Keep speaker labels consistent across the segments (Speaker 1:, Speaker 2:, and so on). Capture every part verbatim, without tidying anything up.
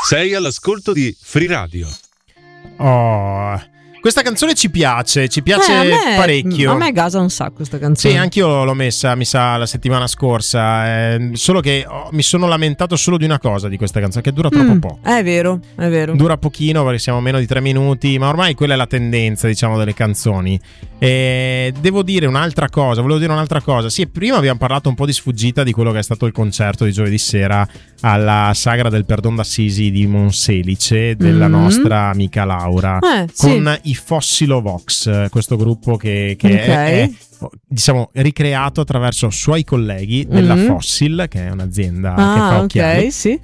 Speaker 1: Sei all'ascolto di Free Radio.
Speaker 2: Oh, questa canzone ci piace, ci piace
Speaker 3: eh, a me,
Speaker 2: parecchio.
Speaker 3: A me gasa un sacco questa canzone.
Speaker 2: Sì, anch'io l'ho messa, mi sa, la settimana scorsa. Eh, solo che oh, mi sono lamentato solo di una cosa di questa canzone, che dura troppo
Speaker 3: mm,
Speaker 2: poco.
Speaker 3: È vero, è vero.
Speaker 2: Dura pochino perché siamo a meno di tre minuti, ma ormai quella è la tendenza, diciamo, delle canzoni. E devo dire un'altra cosa, volevo dire un'altra cosa. Sì, prima abbiamo parlato un po' di sfuggita di quello che è stato il concerto di giovedì sera alla Sagra del Perdon d'Assisi di Monselice della mm-hmm. nostra amica Laura,
Speaker 3: eh,
Speaker 2: con
Speaker 3: sì.
Speaker 2: i Fossilovox, questo gruppo che, che
Speaker 3: okay.
Speaker 2: è, è diciamo ricreato attraverso suoi colleghi della mm-hmm. Fossil, che è un'azienda
Speaker 3: ah,
Speaker 2: che fa occhiali,
Speaker 3: okay, sì.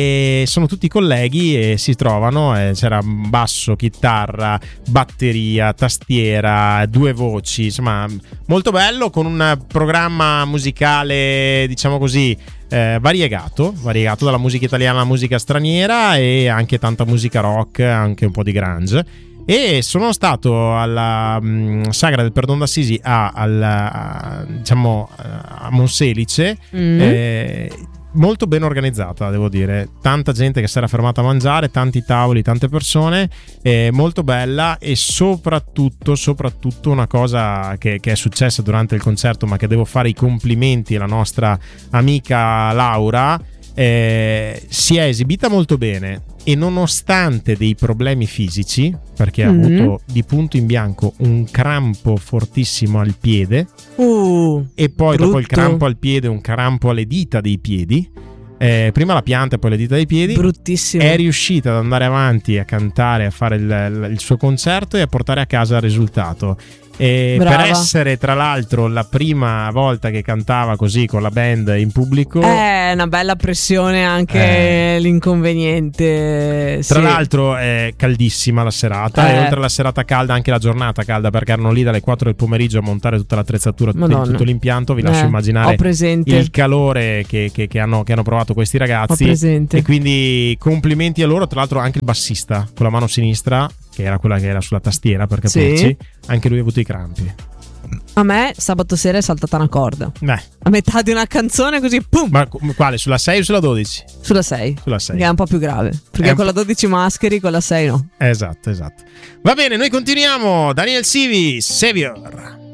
Speaker 2: e sono tutti colleghi e si trovano, e c'era basso, chitarra, batteria, tastiera, due voci, insomma molto bello, con un programma musicale, diciamo così, Eh, variegato, variegato dalla musica italiana alla musica straniera e anche tanta musica rock, anche un po' di grunge. E sono stato alla mh, Sagra del Perdon d'Assisi a, alla, a, diciamo, a Monselice, mm. eh, molto ben organizzata, devo dire, tanta gente che si era fermata a mangiare, tanti tavoli, tante persone, eh, molto bella. E soprattutto soprattutto una cosa che, che è successa durante il concerto, ma che devo fare i complimenti alla nostra amica Laura, eh, si è esibita molto bene e nonostante dei problemi fisici, perché mm-hmm. ha avuto di punto in bianco un crampo fortissimo al piede,
Speaker 3: uh,
Speaker 2: e poi
Speaker 3: brutto.
Speaker 2: dopo il crampo al piede un crampo alle dita dei piedi, eh, prima la pianta e poi le dita dei piedi,
Speaker 3: bruttissimo.
Speaker 2: È riuscita ad andare avanti a cantare, a fare il, il suo concerto e a portare a casa il risultato. E per essere tra l'altro la prima volta che cantava così con la band in pubblico,
Speaker 3: è una bella pressione anche eh. l'inconveniente.
Speaker 2: Tra
Speaker 3: sì.
Speaker 2: l'altro è caldissima la serata,
Speaker 3: eh.
Speaker 2: e oltre alla serata calda anche la giornata calda, perché erano lì dalle quattro del pomeriggio a montare tutta l'attrezzatura, tutto, tutto l'impianto. Vi lascio
Speaker 3: eh.
Speaker 2: immaginare
Speaker 3: il
Speaker 2: calore che, che, che, hanno, che hanno provato questi ragazzi. E quindi complimenti a loro. Tra l'altro anche il bassista con la mano sinistra, che era quella che era sulla tastiera, per capirci, sì. anche lui ha avuto i crampi.
Speaker 3: A me sabato sera è saltata una corda.
Speaker 2: Beh.
Speaker 3: A metà di una canzone così, pum!
Speaker 2: Ma quale? Sulla sei o sulla dodici?
Speaker 3: Sulla sei.
Speaker 2: Sulla sei.
Speaker 3: Che è un po' più grave. Perché
Speaker 2: è
Speaker 3: con la dodici mascheri, con la sei no.
Speaker 2: Esatto, esatto. Va bene, noi continuiamo. Daniel Sivi, Savior.